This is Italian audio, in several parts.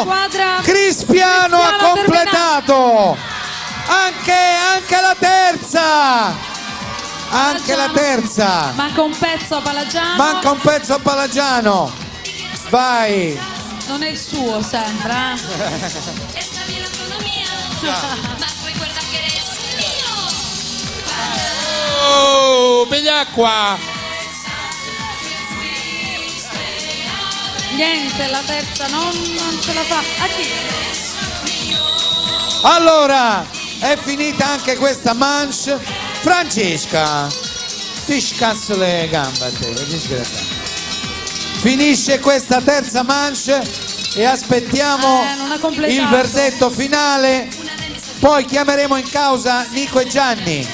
Crispiano ha completato anche la terza. Anche la terza. Manca un pezzo a Palagiano. Manca un pezzo a Palagiano. Vai. Non è il suo, sembra. Oh, Begliacqua. Niente, la terza non ce la fa. A chi? Allora, è finita anche questa manche. Francesca, ti scazzo le gambe a te. Finisce questa terza manche e aspettiamo il verdetto finale. Poi chiameremo in causa Nico e Gianni.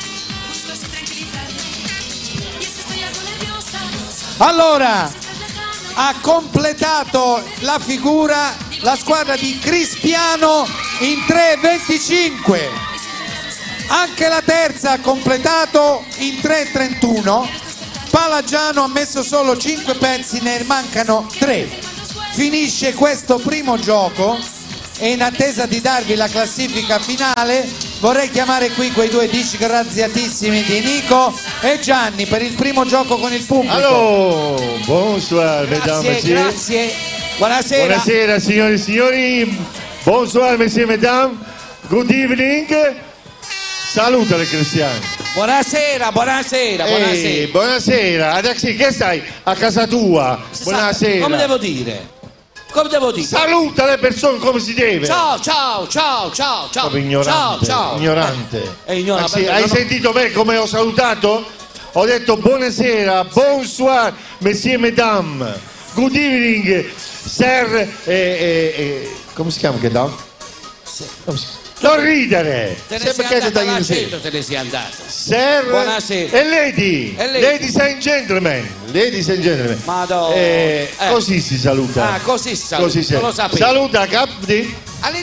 Allora, ha completato la figura la squadra di Crispiano in 3.25. Anche la terza ha completato in 3.31. Palagiano ha messo solo 5 pezzi, ne mancano 3. Finisce questo primo gioco e in attesa di darvi la classifica finale vorrei chiamare qui quei due disgraziatissimi di Nico e Gianni per il primo gioco con il pubblico. Allora, bonsoir, mesdames. Grazie. Buonasera. Buonasera signori e signori. Bonsoir, messieurs, mesdames. Good evening. Saluta le cristiane. Buonasera. Buonasera. Adesso che stai a casa tua? Buonasera. Come devo dire? Saluta le persone come si deve. Ciao. Ignorante. Ciao. Ignorante. È ignorante. Hai sentito me come ho salutato? Ho detto buonasera, bonsoir, messieurs, mesdames. Good evening, sir. Come si chiama che dà? Non ridere! Te ne sei andata all'accento, te ne sei andata. Sir Buonasera. e lady. Ladies and gentlemen. Ladies and gentlemen. Madonna. Così si saluta. Così si saluta. Non lo sapevo. Saluta Capdi.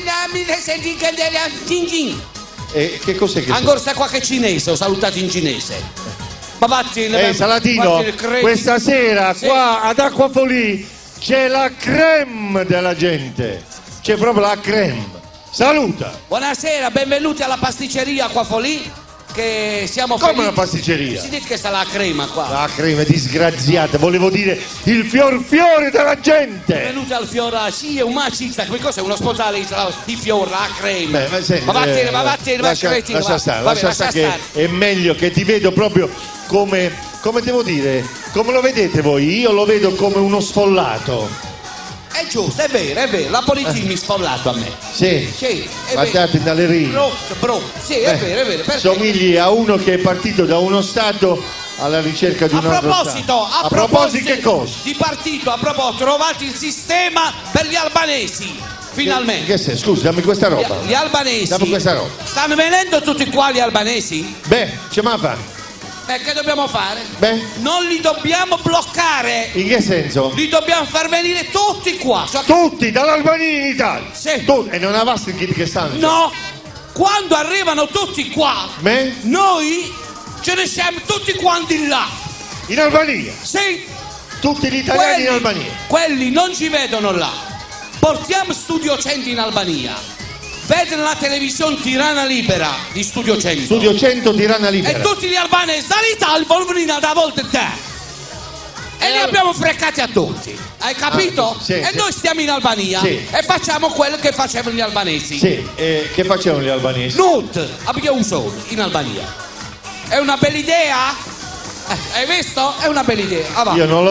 Che cos'è che ancora sta qualche cinese, ho salutato in cinese. Ma vattene. Salatino, questa sera qua ad Acquafolì c'è la creme della gente. C'è proprio la creme. Saluta! Buonasera, benvenuti alla pasticceria Acquafolì. Che siamo come felici. una pasticceria? Si dice che sta la crema qua. La crema disgraziata, volevo dire il fiore della gente. Benvenuti al fiore, sì, è un macizza, come cosa è uno spostale, i fiori, la crema. Ma vattene, lascia stare, che è meglio che ti vedo proprio come devo dire, come lo vedete voi? Io lo vedo come uno sfollato. È giusto, è vero, la polizia mi ha sfollato a me. Sì, guardate dalle righe. Sì, è vero. Perché? Somigli a uno che è partito da uno stato alla ricerca di un altro stato. A proposito che cosa? di partito, ho trovato il sistema per gli albanesi. Finalmente. Che sei? Scusa, dammi questa roba. Gli albanesi. Dammi questa roba. Stanno venendo tutti qua gli albanesi? Ce ma fa? Che dobbiamo fare? Non li dobbiamo bloccare. In che senso? Li dobbiamo far venire tutti qua. Tutti, dall'Albania in Italia? Sì. E non avasti che stanno? No. Quando arrivano tutti qua, noi ce ne siamo tutti quanti là. In Albania? Sì. Tutti gli italiani in Albania? Quelli non ci vedono là. Portiamo Studio 100 in Albania. Vedono la televisione Tirana Libera di Studio 100. Studio 100 Tirana Libera. E tutti gli albanesi dall'Italia vogliono venire da volte te. E li abbiamo freccati a tutti. Hai capito? E noi stiamo in Albania e facciamo quello che facevano gli albanesi. Che facevano gli albanesi? Nut, abbiamo un solo in Albania. È una bella idea? Hai visto? È una bella idea. Io non lo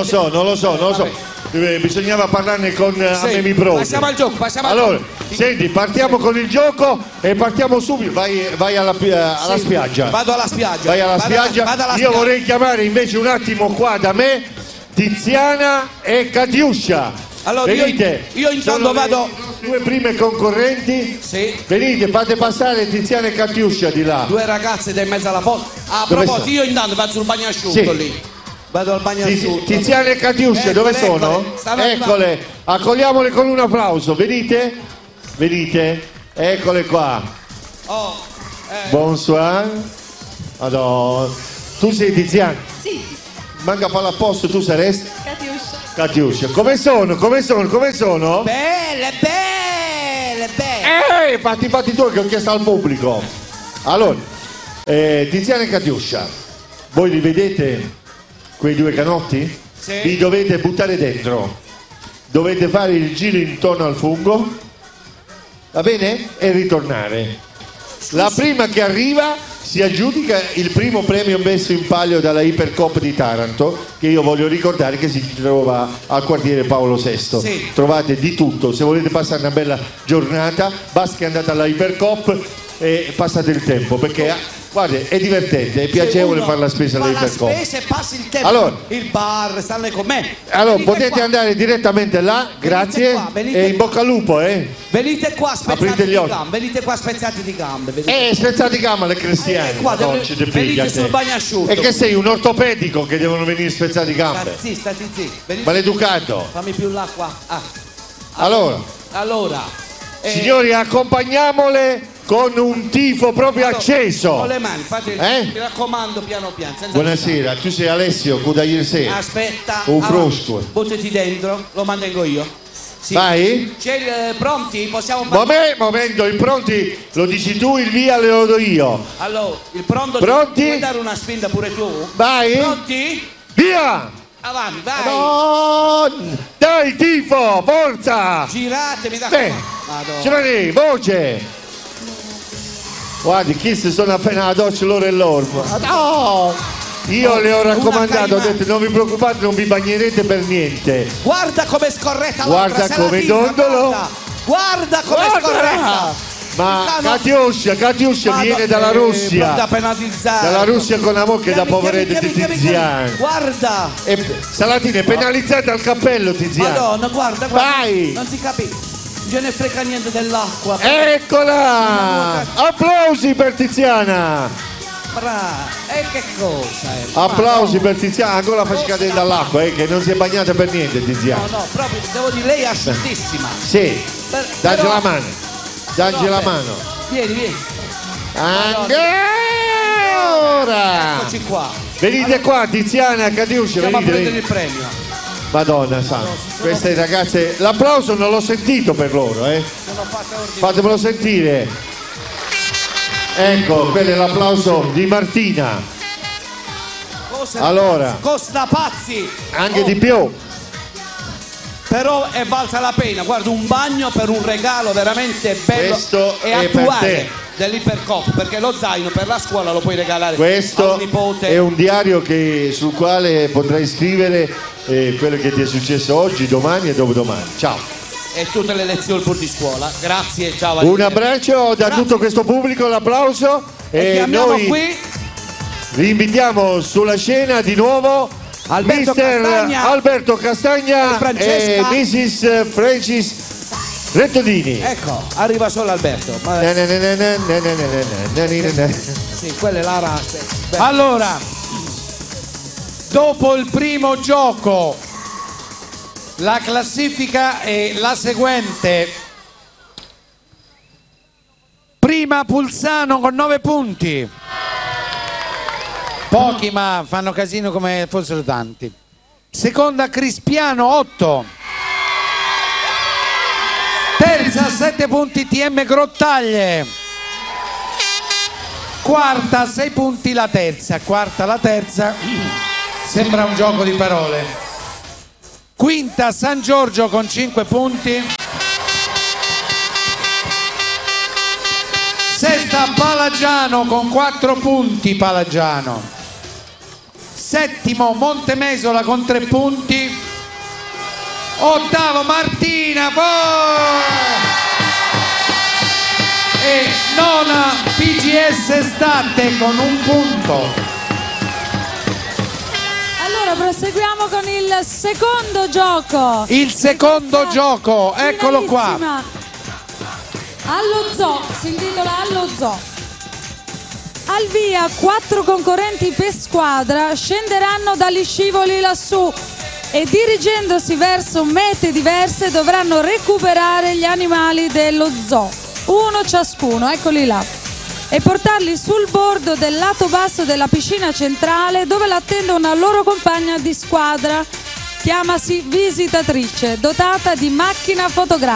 so. Bisognava parlarne con Amemi Prodi. Passiamo al gioco, allora, senti, partiamo con il gioco e partiamo subito. Vai alla spiaggia. Vado alla spiaggia. Vai alla spiaggia. Io vorrei chiamare invece un attimo qua da me Tiziana e Katiuscia. Allora, venite. Io intanto vado. Le due prime concorrenti. Venite, fate passare Tiziana e Katiuscia di là. Due ragazze da in mezzo alla porta. A proposito, io intanto vado sul bagnasciutto lì. Vado al bagnasciutto. Tiziana e Katiuscia, dove sono? Eccole, accogliamole con un applauso. Venite, eccole qua. Bonsoir. Allora, tu sei Tiziana? Sì. manca farlo apposta, tu saresti? Catiuscia. Catiuscia. Come sono? Belle, belle, belle. Fatti tu che ho chiesto al pubblico. Allora, Tiziana e Catiuscia, voi li vedete quei due canotti? Sì. Vi dovete buttare dentro. Dovete fare il giro intorno al fungo, va bene? E ritornare. La prima che arriva si aggiudica il primo premio messo in palio dalla Ipercop di Taranto, che io voglio ricordare che si trova al quartiere Paolo VI. Sì. Trovate di tutto, se volete passare una bella giornata basta che andate alla Ipercop e passate il tempo, perché guarda, è divertente, è piacevole fare la spesa alla Ipercop. Fa la spesa e passi il tempo. Allora, il bar, stanno con me. allora Venite potete qua. andare direttamente là, grazie, qua, venite e in bocca al lupo, Venite qua Aprite spezzati gli di occhi. gambe. Venite qua spezzati di gambe. Venite. Spezzati gamma le cristiane, qua, non ci venite piglia sul te. bagnasciutto. E che sei un ortopedico che devono venire spezzati gambe? Stati zitti. Venite. Maleducato. Fammi più l'acqua. Ah. Allora, eh, signori, accompagniamole con un tifo proprio acceso. Con le mani, fate mi raccomando, piano piano. Senza Buonasera, tu sei Alessio, da ieri sera. Aspetta. Un avanti. frusco. Buttati dentro, lo mantengo io. Sì. Vai? C'è pronti? Possiamo Momento, il pronti lo dici tu, il via lo do io. Allora, il pronto. Pronti? Vuoi dare una spinta pure tu? Vai? Pronti? Via! Avanti, vai. Dai, tifo, forza! Giratemi da Beh, Madonna. ce l'hai, voce! Guardi, chi si sono appena alla doccia loro e l'ormo. Io le ho raccomandato, ho detto non vi preoccupate, non vi bagnerete per niente. Guarda come è scorretta Guarda l'altra, se la come tira, dondolo. Guarda come è scorretta. Ma Cano- Catiuscia viene dalla Russia. Da penalizzare. Dalla Russia con amore che da poveretto di Tiziana. Guarda. E Salatini è penalizzata al cappello, Tiziana. Madonna, guarda. Vai. Non si capisce. Non ce ne frega niente dell'acqua. Eccola! Applausi per Tiziana! E che cosa è? Applausi per Tiziana, ancora la faccia cadere dall'acqua, che non si è bagnata per niente Tiziana. No, proprio devo dire, lei è asciuttissima. Sì, dagli però- la mano, dagli la mano. Vieni. Ancora! Eccoci qua. Venite qua, Tiziana, Catiuscia, Andiamo a venite. prendere il premio. Madonna santa, queste ragazze, l'applauso non l'ho sentito per loro, Sono fatta ordine. fatemelo sentire. Ecco, quello è l'applauso di Martina, allora. Costa pazzi. anche di più. Però è valsa la pena, guarda, un bagno per un regalo veramente bello Questo e è per attuale te. dell'Ipercop, perché lo zaino per la scuola lo puoi regalare a Questo un nipote. è un diario sul quale potrai scrivere quello che ti è successo oggi, domani e dopodomani. Ciao. E tutte le lezioni pur di scuola. Grazie, ciao. Un abbraccio da tutto questo pubblico, l'applauso. E chiamiamo noi qui vi invitiamo sulla scena di nuovo Alberto Mister Castagna. Alberto Castagna E Francesca. e Mrs. Francis Rettodini. Ecco, arriva solo Alberto. Ma- sì, quella è la raste. Allora, dopo il primo gioco, la classifica è la seguente. Prima Pulsano con 9 punti. Pochi ma fanno casino come fossero tanti. Seconda Crispiano 8. Terza 7 punti TM Grottaglie. Quarta 6 punti la terza. Quarta la terza. Sembra un gioco di parole. Quinta San Giorgio con 5 punti. Sesta Palagiano con 4 punti. Palagiano. Settimo Montemesola con 3 punti. Ottavo Martina, poi! E nona PGS State con 1 punto. Allora proseguiamo con il secondo gioco. Il secondo gioco, eccolo qua. Finalissima. Allo Zoo, si intitola Allo Zoo. Al via 4 concorrenti per squadra scenderanno dagli scivoli lassù e dirigendosi verso mete diverse dovranno recuperare gli animali dello zoo, uno ciascuno, eccoli là. e portarli sul bordo del lato basso della piscina centrale dove l'attende una loro compagna di squadra, chiamasi visitatrice, dotata di macchina fotografica.